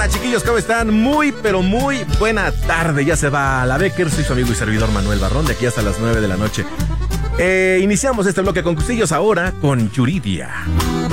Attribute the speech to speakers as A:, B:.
A: chiquillos, ¿cómo están? Muy, pero muy buena tarde. Ya se va a la Becker, soy su amigo y servidor Manuel Barrón, de aquí hasta las 9 de la noche. Iniciamos este bloque con Cusillos ahora con Yuridia.